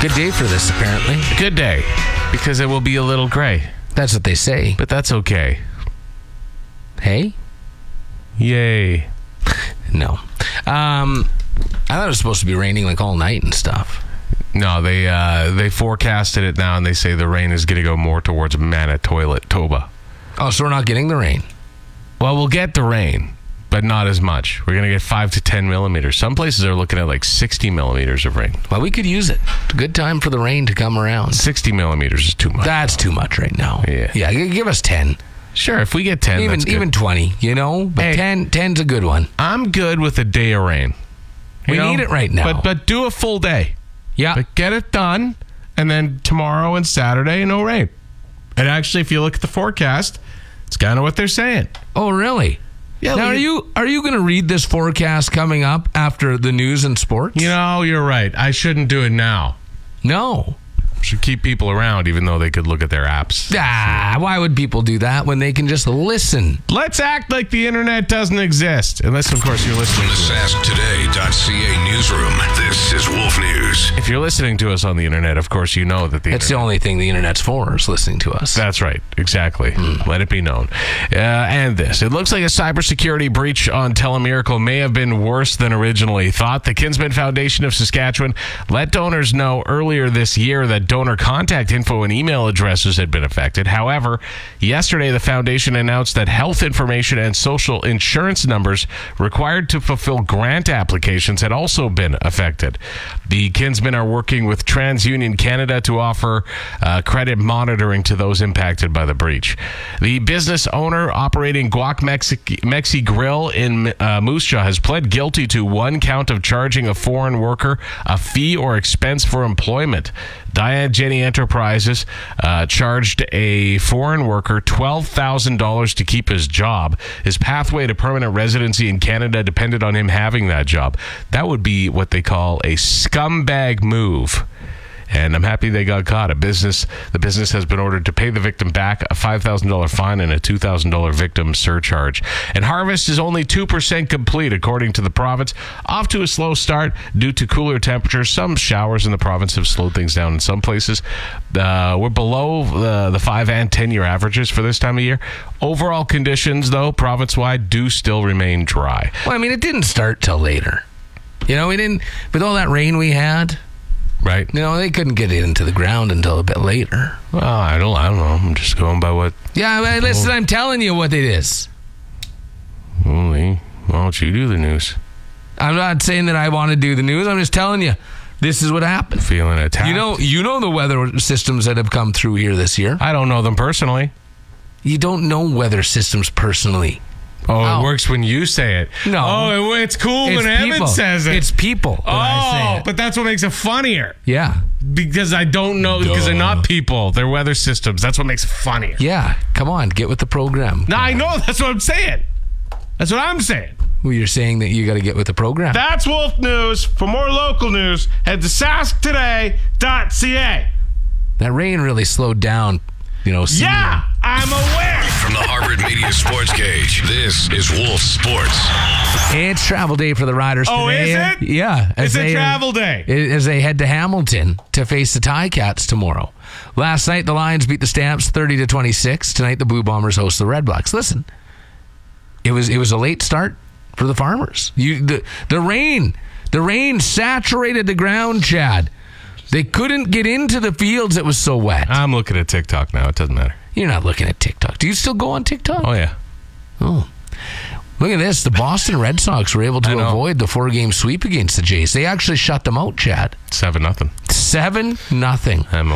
Good day for this, apparently. Good day, because it will be a little gray. That's what they say. But that's okay. Hey? Yay. No. I thought it was supposed to be raining like all night and stuff. No, they forecasted it now, and they say the rain is going to go more towards Manitoba. Oh, so we're not getting the rain. Well, we'll get the rain, but not as much. We're going to get 5 to 10 millimeters. Some places are looking at like 60 millimeters of rain. Well, we could use it. It's a good time for the rain to come around. 60 millimeters is too much. That's too much right now. Yeah. Give us 10. Sure, if we get 10, that's good. Even 20, you know? But Hey, 10's a good one. I'm good with a day of rain. We need it right now. But do a full day. Yeah. But get it done, and then tomorrow and Saturday, no rain. And actually, if you look at the forecast, it's kind of what they're saying. Oh, really? Yeah. Now, are you going to read this forecast coming up after the news and sports? You know, you're right. I shouldn't do it now. No. Should keep people around, even though they could look at their apps. Why would people do that when they can just listen? Let's act like the internet doesn't exist. Unless, of course, you're listening From the SaskToday.ca newsroom, this is Wolf News. If you're listening to us on the internet, of course, you know that the That's the only thing the internet's for, is listening to us. That's right. Exactly. Let it be known. And this. It looks like a cybersecurity breach on Telemiracle may have been worse than originally thought. The Kinsman Foundation of Saskatchewan let donors know earlier this year that donor contact info and email addresses had been affected. However, yesterday the foundation announced that health information and social insurance numbers required to fulfill grant applications had also been affected. The Kinsmen are working with TransUnion Canada to offer credit monitoring to those impacted by the breach. The business owner operating Guac Mexi Grill in Moose Jaw has pled guilty to one count of charging a foreign worker a fee or expense for employment. Diane Jenny Enterprises charged a foreign worker $12,000 to keep his job. His pathway to permanent residency in Canada depended on him having that job. That would be what they call a scumbag move. And I'm happy they got caught. The business has been ordered to pay the victim back a $5,000 fine and a $2,000 victim surcharge. And harvest is only 2% complete, according to the province. Off to a slow start due to cooler temperatures. Some showers in the province have slowed things down in some places. We're below the 5 and 10-year averages for this time of year. Overall conditions, though, province-wide, do still remain dry. Well, I mean, it didn't start till later. You know, we didn't, with all that rain we had. Right. You know, they couldn't get it into the ground until a bit later. Well, I don't know. I'm just going by what... Yeah, listen, I'm telling you what it is. Well, why don't you do the news? I'm not saying that I want to do the news. I'm just telling you, this is what happened. Feeling attacked. You know the weather systems that have come through here this year. I don't know them personally. You don't know weather systems personally. Oh, it works when you say it. No. Oh, it's cool when Evan says it. It's people when I say it. But that's what makes it funnier. Yeah. Because I don't know, because they're not people. They're weather systems. That's what makes it funnier. Yeah. Come on, get with the program. No, I know. That's what I'm saying. That's what I'm saying. Well, you're saying that you got to get with the program. That's Wolf News. For more local news, head to sasktoday.ca. That rain really slowed down, Yeah, I'm aware. From the Harvard Media Sports Cage, this is Wolf Sports. It's travel day for the Riders today. Oh, is it? Yeah. It's a travel day. As they head to Hamilton to face the Ticats tomorrow. Last night, the Lions beat the Stamps 30-26. Tonight, the Blue Bombers host the Red Blacks. Listen, it was a late start for the Farmers. The rain saturated the ground, Chad. They couldn't get into the fields. It was so wet. I'm looking at TikTok now. It doesn't matter. You're not looking at TikTok. Do you still go on TikTok? Oh, yeah. Oh. Look at this. The Boston Red Sox were able to avoid the 4-game sweep against the Jays. They actually shut them out, Chad. 7-0. 7-0.